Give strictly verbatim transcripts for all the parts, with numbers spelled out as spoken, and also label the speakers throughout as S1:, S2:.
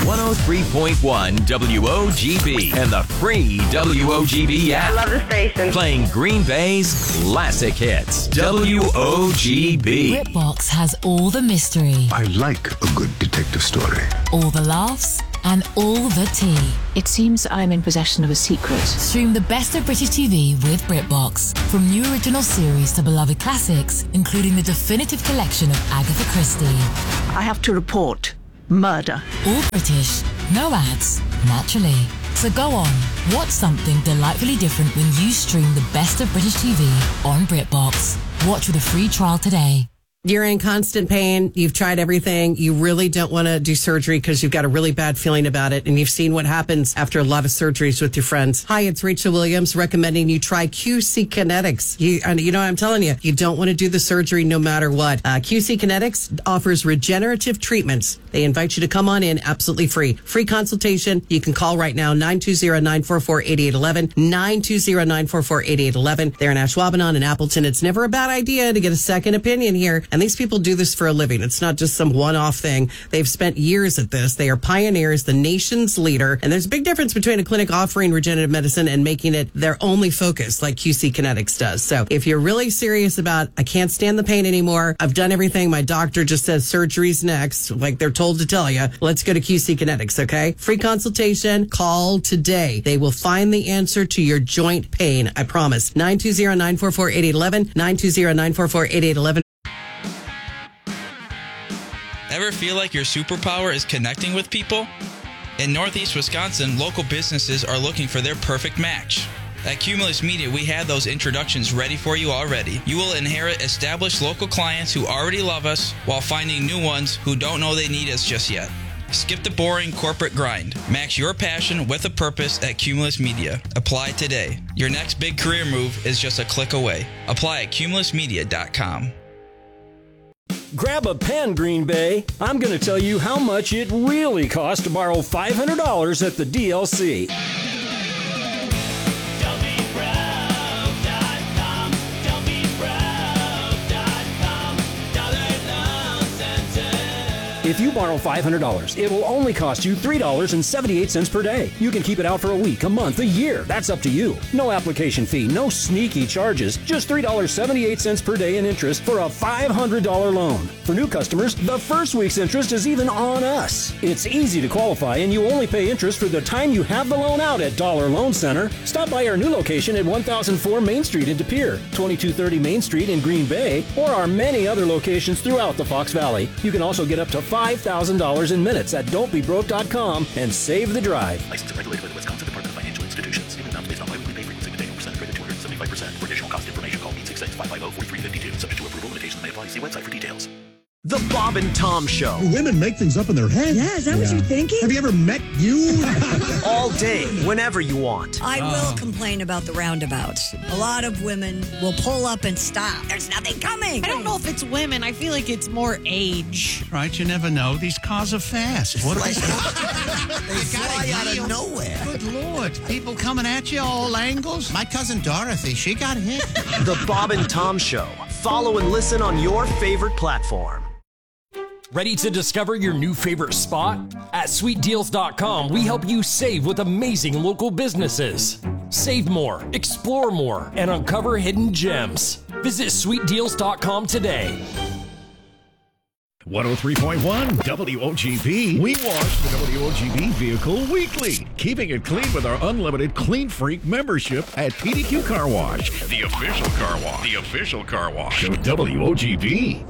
S1: one oh three point one W O G B and the free W O G B app.
S2: I love the station.
S1: Playing Green Bay's classic hits. W O G B.
S3: BritBox has all the mystery.
S4: I like a good detective story.
S3: All the laughs and all the tea.
S5: It seems I'm in possession of a secret.
S3: Stream the best of British T V with BritBox. From new original series to beloved classics, including the definitive collection of Agatha Christie.
S5: I have to report murder.
S3: All British, no ads, naturally. So go on, watch something delightfully different when you stream the best of British T V on BritBox. Watch with a free trial today.
S6: You're in constant pain. You've tried everything. You really don't want to do surgery because you've got a really bad feeling about it. And you've seen what happens after a lot of surgeries with your friends. Hi, it's Rachel Williams recommending you try Q C Kinetics. You, and you know what I'm telling you? You don't want to do the surgery no matter what. Uh, Q C Kinetics offers regenerative treatments. They invite you to come on in absolutely free. Free consultation. You can call right now, nine two zero, nine four four, eight eight one one, nine two zero, nine four four, eight eight one one. They're in Ashwaubenon and Appleton. It's never a bad idea to get a second opinion here. And these people do this for a living. It's not just some one-off thing. They've spent years at this. They are pioneers, the nation's leader. And there's a big difference between a clinic offering regenerative medicine and making it their only focus like Q C Kinetics does. So if you're really serious about, I can't stand the pain anymore, I've done everything, my doctor just says surgery's next, like they're told to tell you, let's go to Q C Kinetics, okay? Free consultation. Call today. They will find the answer to your joint pain. I promise. nine two zero, nine four four, eight eight one one, nine two zero, nine four four, eight eight one one.
S7: Ever feel like your superpower is connecting with people? In Northeast Wisconsin, local businesses are looking for their perfect match. At Cumulus Media, we have those introductions ready for you already. You will inherit established local clients who already love us while finding new ones who don't know they need us just yet. Skip the boring corporate grind. Match your passion with a purpose at Cumulus Media. Apply today. Your next big career move is just a click away. Apply at cumulus media dot com.
S8: Grab a pen, Green Bay. I'm going to tell you how much it really costs to borrow five hundred dollars at the D L C. If you borrow five hundred dollars, it will only cost you three dollars and seventy-eight cents per day. You can keep it out for a week, a month, a year. That's up to you. No application fee, no sneaky charges. Just three dollars and seventy-eight cents per day in interest for a five hundred dollars loan. For new customers, the first week's interest is even on us. It's easy to qualify, and you only pay interest for the time you have the loan out at Dollar Loan Center. Stop by our new location at one thousand four Main Street in De Pere, twenty-two thirty Main Street in Green Bay, or our many other locations throughout the Fox Valley. You can also get up to five thousand dollars in minutes at don't be broke dot com and save the drive.
S9: Licensed and regulated by the Wisconsin Department of Financial Institutions. Payment amounts based on biweekly pay frequency with annual percentage rate of two hundred seventy-five percent. For additional cost information, call eight six six, five five zero, four three five two. Subject to approval, limitations may apply. See website for details.
S10: The Bob and Tom Show.
S11: Women make things up in their head.
S12: Yeah, is that yeah. what you're thinking?
S11: Have you ever met you?
S10: All day, whenever you want.
S12: I will oh. complain about the roundabouts. A lot of women will pull up and stop. There's nothing coming.
S13: I don't know if it's women. I feel like it's more age.
S14: Right, you never know. These cars are fast. What
S15: like, they fly out of nowhere.
S14: Good Lord. People coming at you all angles. My cousin Dorothy, she got hit.
S10: The Bob and Tom Show. Follow and listen on your favorite platform.
S16: Ready to discover your new favorite spot? At sweet deals dot com, we help you save with amazing local businesses. Save more, explore more, and uncover hidden gems. Visit sweet deals dot com today.
S17: one oh three point one W O G B. We wash the W O G B vehicle weekly, keeping it clean with our unlimited Clean Freak membership at P D Q Car Wash, the official car wash, the official car wash of W O G B.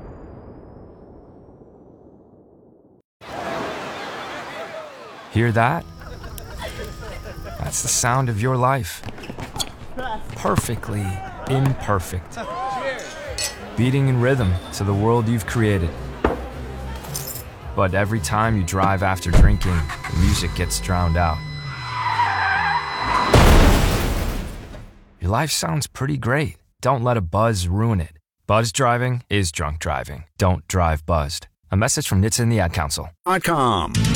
S18: Hear that? That's the sound of your life. Perfectly imperfect. Beating in rhythm to the world you've created. But every time you drive after drinking, the music gets drowned out. Your life sounds pretty great. Don't let a buzz ruin it. Buzz driving is drunk driving. Don't drive buzzed. A message from N H T S A and the Ad Council.
S19: .com.